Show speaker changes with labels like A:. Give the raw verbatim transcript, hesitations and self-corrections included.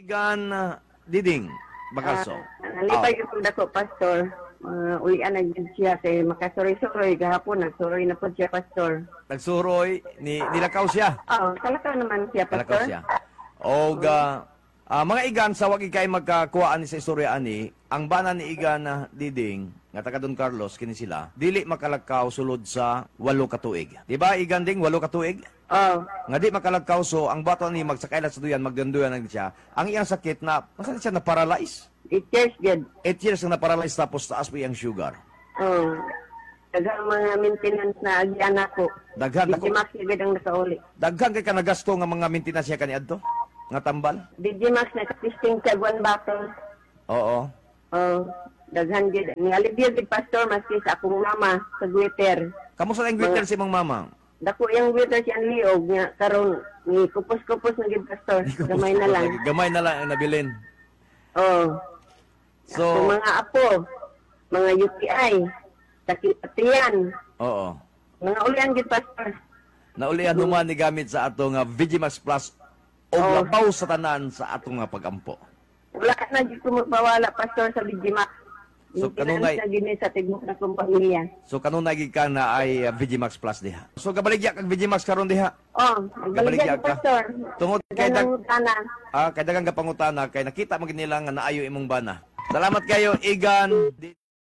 A: Igan ah, Diding Bakaso.
B: Ah, nalipay ko kung dako, Pastor. Uh, ulian na yun siya kay makasuroy-suroy. Gahapon, nagsuroy na po siya, Pastor.
A: Nagsuroy ni nilakaw siya.
B: Oo, talaka naman siya,
A: Nilakaw
B: Pastor.
A: siya. O ga ah, mga igan sa wag ikay magkakuhaan ni sa istorya ani, ang bana ni Igan na Diding nga taga Don Carlos kini sila, dili makalakaw sulod sa walo ka tuig. Di ba Igan Ding walo ka tuig?
B: Oo.
A: Nga di makalakaw so ang bato ni magsakay sa duyan magdanduyan na siya. Ang iyang sakit na masan siya na paralyze.
B: It cares good.
A: eight years na na-paralyze tapos taas po yung sugar.
B: Oo. Dagang mga maintenance na agi anak ko.
A: Daghan
B: Di
A: ako.
B: Max agad ang nakauli.
A: Daghan kay ka nagasto nga mga maintenance niya kaniadto nga tambal.
B: Di Max nakatisting sa one bottle.
A: Oo.
B: Oo. Daghan gid. Nialibyo gid, Pastor, maski sa akong mama sa Twitter.
A: Kamusta ang greeter si mong mama?
B: Dako yung Twitter siyang liog nga karon ni kupos-kupos na gid, Pastor. Gamay na lang.
A: Gamay na lang ang nabilin.
B: Oo.
A: So,
B: Kung mga apo, mga U T I, sakit patiyan,
A: oo.
B: mga ulian gid, Pastor.
A: Naulian human ni gamit sa ato nga Vigimax Plus o
B: Oo.
A: labaw sa tanan sa ato nga pagampo.
B: Wala na gid ko magpawala, Pastor, sa Bigimax.
A: So,
B: Maintenance
A: kanunay-
B: na gid ni sa tibok na kong pamilya.
A: So kanunay gid ka na ay uh, Vigimax Plus diha. So gabaligya kag Vigimax karon diha.
B: Oh,
A: Gabaligya
B: gabaligyan
A: ka.
B: Pastor.
A: Tungod kay dag
B: Ganang tanan.
A: ah kay daghang kapangutana kay nakita mo gid nila nga naayo imong bana. Salamat kayo Igan. Di-